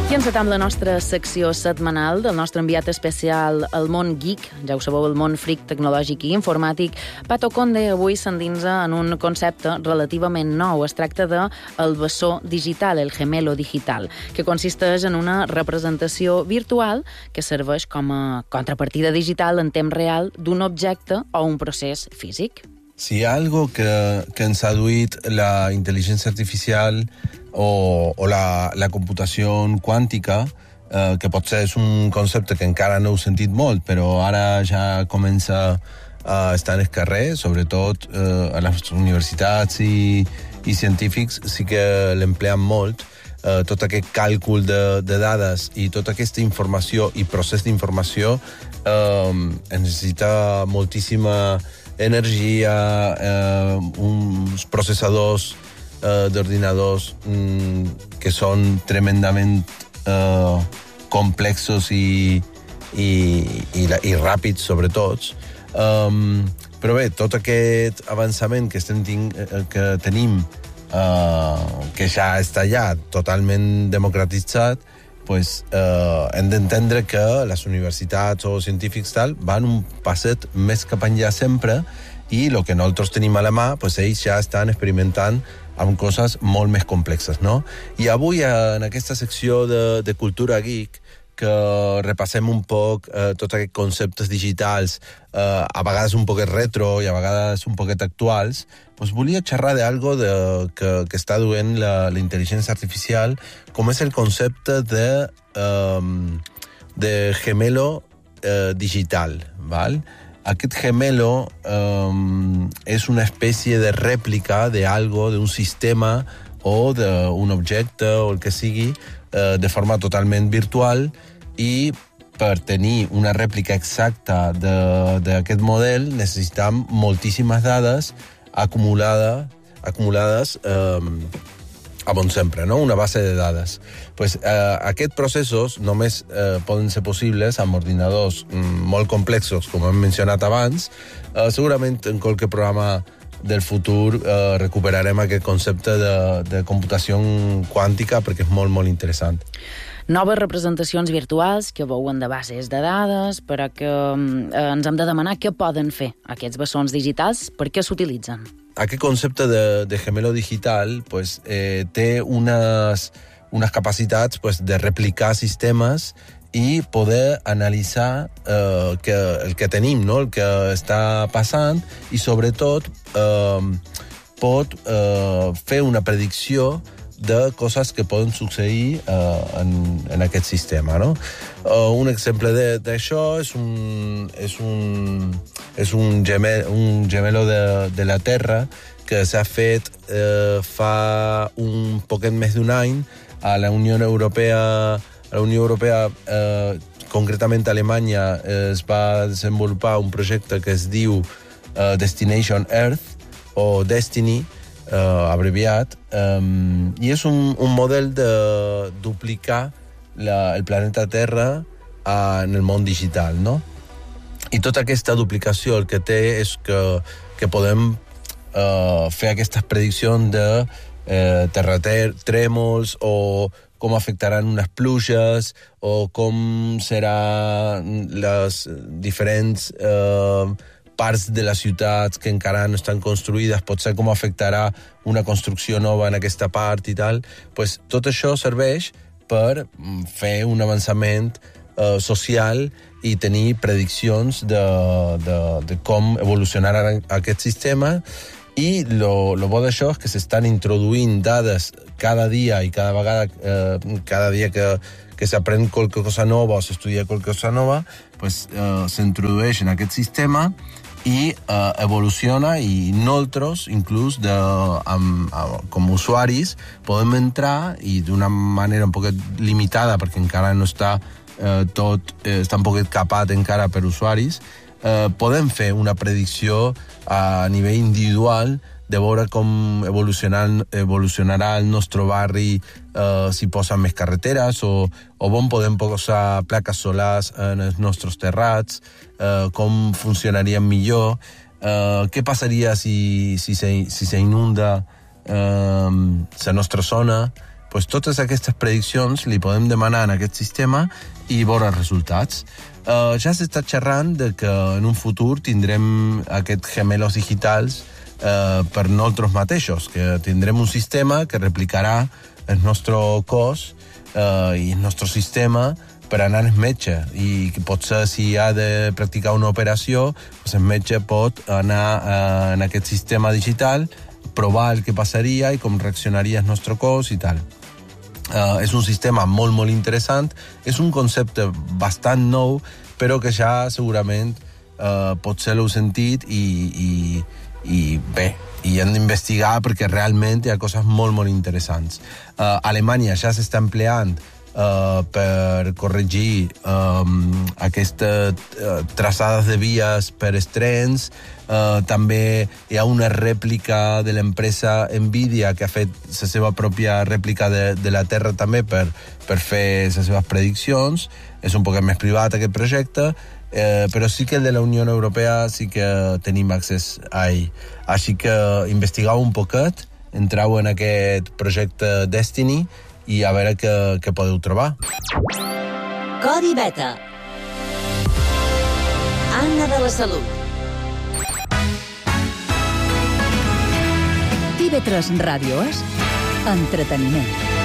I encetam la nostra secció setmanal del nostre enviat especial al món geek, ja ho sabeu, el món freak tecnològic i informàtic. Pato Conde avui s'endinsa en un concepte relativament nou. Es tracta de el bessó digital, el gemelo digital, que consisteix en una representació virtual que serveix com a contrapartida digital en temps real d'un objecte o un procés físic. Si hi ha algo que ens ha duit la intel·ligència artificial o la computació quàntica, que potser és un concepte que encara no heu sentit molt, però ara ja comença a estar en el carrer, sobretot a les universitats i científics sí que l'empleen molt, tot aquest càlcul de dades i tota aquesta informació i procés d'informació necessita moltíssima energia, uns processadors d'ordinadors que són tremendament complexos i ràpids, sobretot. Però bé, tot aquest avançament que tenim, que ja està allà totalment democratitzat, pues, hem d'entendre que les universitats o científics van un passet més cap enllà sempre i el que nosaltres tenim a la mà, pues, ells ja estan experimentant amb coses molt més complexes, no? I avui, en aquesta secció de cultura geek, que repassem un poc tots aquests conceptes digitals, a vegades un poquet retro i a vegades un poquet actuals, doncs volia xerrar d'algo que està duent la intel·ligència artificial, com és el concepte de gemelo digital, val? Aquest gemelo és una espècie de rèplica d'algo, d'un sistema o d'un objecte o el que sigui, de forma totalment virtual, i per tenir una rèplica exacta d'aquest model necessitam moltíssimes dades acumulades a bon sempre, no? Una base de dades. Pues, aquests processos només poden ser possibles amb ordinadors molt complexos, com hem mencionat abans. Segurament en qualque programa del futur recuperarem aquest concepte de computació quàntica perquè és molt, molt interessant. Noves representacions virtuals que veuen de bases de dades, però que ens hem de demanar què poden fer aquests bessons digitals, per què s'utilitzen. Aquest concepte de gemelo digital pues, té unes capacitats pues, de replicar sistemes i poder analitzar el que tenim, no? El que està passant, i sobretot pot fer una predicció de coses que poden succeir en aquest sistema, no? Un exemple d'això és un gemelo de la Terra que s'ha fet fa un poquet més d'un any a la Unió Europea. A la Unió Europea, concretament a Alemanya, es va desenvolupar un projecte que es diu Destination Earth, o Destiny, abreviat, i és un model de duplicar el planeta Terra en el món digital, no? I tota aquesta duplicació el que té és que podem fer aquestes prediccions de terratrèmols o com afectaran unes pluges o com seran les diferents parts de les ciutats que encara no estan construïdes, potser com afectarà una construcció nova en aquesta part i tal. Pues, tot això serveix per fer un avançament social i tenir prediccions de com evolucionarà aquest sistema. I lo bo d'això és que s'estan introduint dades cada dia i cada vegada, cada dia que s'aprèn qualque cosa nova o s'estudia qualque cosa nova, pues, s'introdueix en aquest sistema i evoluciona, i nosaltres, inclús com a usuaris, podem entrar i d'una manera un poquet limitada, perquè encara no està està un poquet capat encara per usuaris, podem fer una predicció a nivell individual de veure com evolucionarà el nostre barri, si posen més carreteres o on podem posar plaques solars en els nostres terrats, com funcionarien millor, què passaria si s'inunda la nostra zona, pues totes aquestes prediccions li podem demanar en aquest sistema i veure els resultats. Ja s'està xerrant de que en un futur tindrem aquests gemelos digitals per nosaltres mateixos, que tindrem un sistema que replicarà el nostre cos i el nostre sistema per anar al metge, i potser si ha de practicar una operació, doncs el metge pot anar en aquest sistema digital, provar el que passaria i com reaccionaria el nostre cos i tal. És un sistema molt, molt interessant, és un concepte bastant nou, però que ja segurament potser l'heu sentit i bé, i hem d'investigar perquè realment hi ha coses molt, molt interessants. A Alemanya ja s'està empleant per corregir aquestes traçades de vies per els trens. També hi ha una rèplica de l'empresa Nvidia que ha fet la seva pròpia rèplica de la Terra també per fer les seves prediccions. És un poc més privat aquest projecte, però sí que el de la Unió Europea sí que tenim accés a ell. Així que investigueu un poquet, entreu en aquest projecte Destiny i a veure què podeu trobar. Codi Beta. Anna de la Salut. TV3 Ràdio és entreteniment.